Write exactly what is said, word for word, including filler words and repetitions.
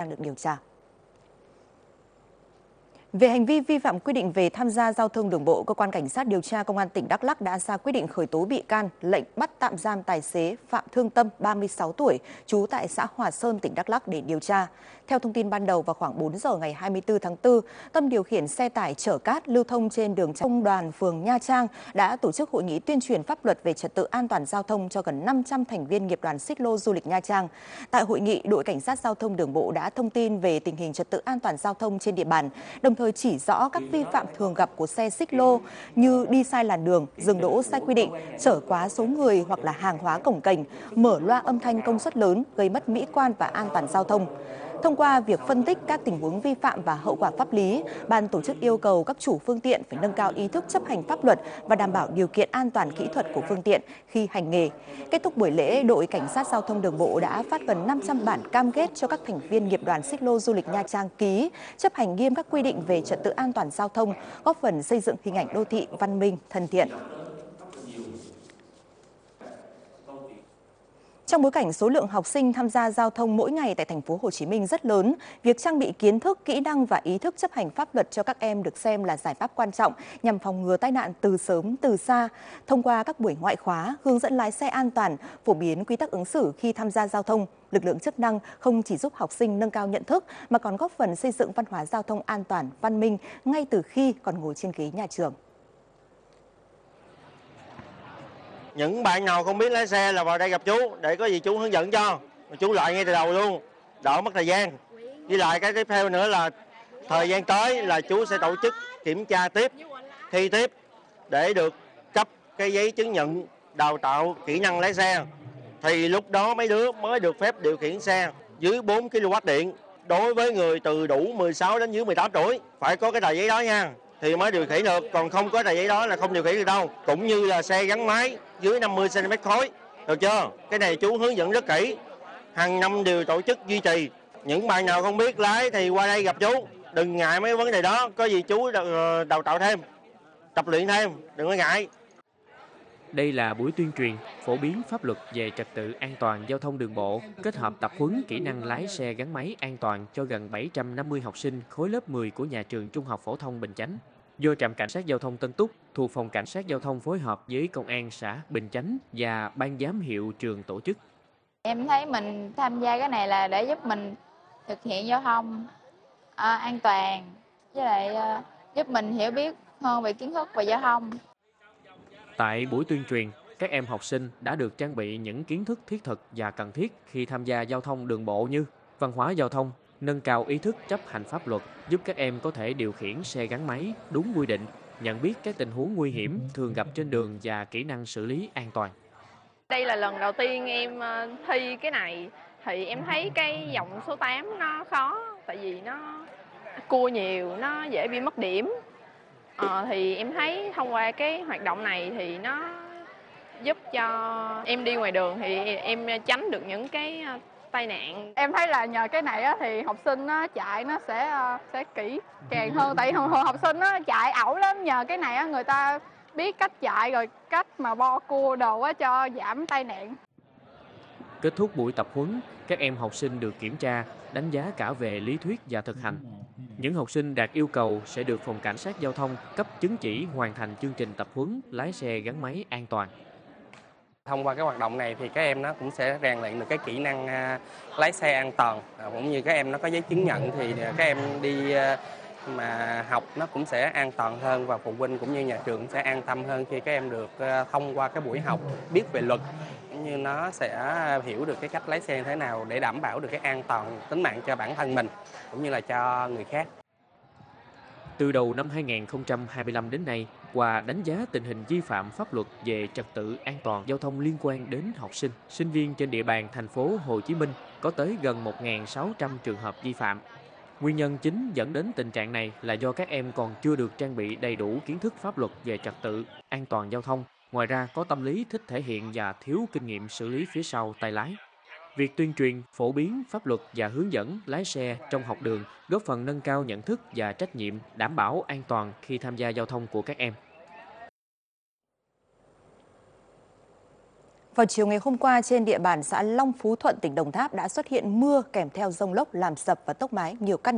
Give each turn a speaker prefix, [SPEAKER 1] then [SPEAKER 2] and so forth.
[SPEAKER 1] đang được điều tra. Về hành vi vi phạm quy định về tham gia giao thông đường bộ, Cơ quan Cảnh sát điều tra Công an tỉnh Đắk Lắk đã ra quyết định khởi tố bị can, lệnh bắt tạm giam tài xế Phạm Thương Tâm, ba mươi sáu tuổi, trú tại xã Hòa Sơn, tỉnh Đắk Lắk để điều tra. Theo thông tin ban đầu, vào khoảng bốn giờ ngày hai mươi tư tháng tư, Tâm điều khiển xe tải chở cát lưu thông trên đường Công đoàn phường Nha Trang đã tổ chức hội nghị tuyên truyền pháp luật về trật tự an toàn giao thông cho gần năm trăm thành viên nghiệp đoàn xích lô du lịch Nha Trang. Tại hội nghị, đội Cảnh sát giao thông đường bộ đã thông tin về tình hình trật tự an toàn giao thông trên địa bàn, đồng thời chỉ rõ các vi phạm thường gặp của xe xích lô như đi sai làn đường, dừng đỗ sai quy định, chở quá số người hoặc là hàng hóa cồng kềnh, mở loa âm thanh công suất lớn gây mất mỹ quan và an toàn giao thông. Thông qua việc phân tích các tình huống vi phạm và hậu quả pháp lý, ban tổ chức yêu cầu các chủ phương tiện phải nâng cao ý thức chấp hành pháp luật và đảm bảo điều kiện an toàn kỹ thuật của phương tiện khi hành nghề. Kết thúc buổi lễ, đội Cảnh sát giao thông đường bộ đã phát gần năm trăm bản cam kết cho các thành viên nghiệp đoàn xích lô du lịch Nha Trang ký, chấp hành nghiêm các quy định về trật tự an toàn giao thông, góp phần xây dựng hình ảnh đô thị văn minh, thân thiện. Trong bối cảnh số lượng học sinh tham gia giao thông mỗi ngày tại thành phố Hồ Chí Minh rất lớn, việc trang bị kiến thức, kỹ năng và ý thức chấp hành pháp luật cho các em được xem là giải pháp quan trọng nhằm phòng ngừa tai nạn từ sớm từ xa. Thông qua các buổi ngoại khóa, hướng dẫn lái xe an toàn, phổ biến quy tắc ứng xử khi tham gia giao thông, lực lượng chức năng không chỉ giúp học sinh nâng cao nhận thức mà còn góp phần xây dựng văn hóa giao thông an toàn, văn minh ngay từ khi còn ngồi trên ghế nhà trường.
[SPEAKER 2] Những bạn nào không biết lái xe là vào đây gặp chú để có gì chú hướng dẫn cho. Chú lại ngay từ đầu luôn, đỡ mất thời gian. Với lại cái tiếp theo nữa là thời gian tới là chú sẽ tổ chức kiểm tra tiếp, thi tiếp để được cấp cái giấy chứng nhận đào tạo kỹ năng lái xe. Thì lúc đó mấy đứa mới được phép điều khiển xe dưới bốn ki lô oát điện. Đối với người từ đủ mười sáu đến dưới mười tám tuổi phải có cái tờ giấy đó nha, thì mới điều khiển được, còn không có tờ giấy đó là không điều khiển được đâu. Cũng như là xe gắn máy dưới năm mươi xăng ti mét khối, được chưa? Cái này chú hướng dẫn rất kỹ, hàng năm đều tổ chức duy trì. Những bạn nào không biết lái thì qua đây gặp chú, đừng ngại mấy vấn đề đó, có gì chú đào tạo thêm, tập luyện thêm, đừng có ngại.
[SPEAKER 3] Đây là buổi tuyên truyền, phổ biến pháp luật về trật tự an toàn giao thông đường bộ, kết hợp tập huấn kỹ năng lái xe gắn máy an toàn cho gần bảy trăm năm mươi học sinh khối lớp mười của nhà trường Trung học phổ thông Bình Chánh. Do trạm cảnh sát giao thông Tân Túc thuộc phòng cảnh sát giao thông phối hợp với công an xã Bình Chánh và ban giám hiệu trường tổ chức.
[SPEAKER 4] Em thấy mình tham gia cái này là để giúp mình thực hiện giao thông à, an toàn, với lại à, giúp mình hiểu biết hơn về kiến thức về giao thông.
[SPEAKER 3] Tại buổi tuyên truyền, các em học sinh đã được trang bị những kiến thức thiết thực và cần thiết khi tham gia giao thông đường bộ như văn hóa giao thông, nâng cao ý thức chấp hành pháp luật, giúp các em có thể điều khiển xe gắn máy đúng quy định, nhận biết các tình huống nguy hiểm thường gặp trên đường và kỹ năng xử lý an toàn.
[SPEAKER 5] Đây là lần đầu tiên em thi cái này, thì em thấy cái dòng số tám nó khó, tại vì nó cua nhiều, nó dễ bị mất điểm. Ờ, thì em thấy thông qua cái hoạt động này thì nó giúp cho em đi ngoài đường thì em tránh được những cái tai nạn.
[SPEAKER 6] Em thấy là nhờ cái này á, thì học sinh á, chạy nó sẽ sẽ kỹ càng hơn, tại thường thường học sinh á, chạy ẩu lắm, nhờ cái này á, người ta biết cách chạy rồi cách mà bo cua đồ á, cho giảm tai nạn.
[SPEAKER 3] Kết thúc buổi tập huấn, các em học sinh được kiểm tra, đánh giá cả về lý thuyết và thực hành. Những học sinh đạt yêu cầu sẽ được phòng cảnh sát giao thông cấp chứng chỉ hoàn thành chương trình tập huấn lái xe gắn máy an toàn.
[SPEAKER 7] Thông qua cái hoạt động này thì các em nó cũng sẽ rèn luyện được cái kỹ năng lái xe an toàn, cũng như các em nó có giấy chứng nhận thì các em đi mà học nó cũng sẽ an toàn hơn, và phụ huynh cũng như nhà trường sẽ an tâm hơn khi các em được thông qua cái buổi học biết về luật, cũng như nó sẽ hiểu được cái cách lái xe như thế nào để đảm bảo được cái an toàn tính mạng cho bản thân mình cũng như là cho người khác.
[SPEAKER 3] Từ đầu năm hai nghìn không trăm hai mươi lăm đến nay, qua đánh giá tình hình vi phạm pháp luật về trật tự an toàn giao thông liên quan đến học sinh, sinh viên trên địa bàn thành phố Hồ Chí Minh có tới gần một nghìn sáu trăm trường hợp vi phạm. Nguyên nhân chính dẫn đến tình trạng này là do các em còn chưa được trang bị đầy đủ kiến thức pháp luật về trật tự an toàn giao thông. Ngoài ra, có tâm lý thích thể hiện và thiếu kinh nghiệm xử lý phía sau tay lái. Việc tuyên truyền, phổ biến pháp luật và hướng dẫn lái xe trong học đường góp phần nâng cao nhận thức và trách nhiệm, đảm bảo an toàn khi tham gia giao thông của các em.
[SPEAKER 1] Vào chiều ngày hôm qua, trên địa bàn xã Long Phú Thuận, tỉnh Đồng Tháp đã xuất hiện mưa kèm theo dông lốc làm sập và tốc mái nhiều căn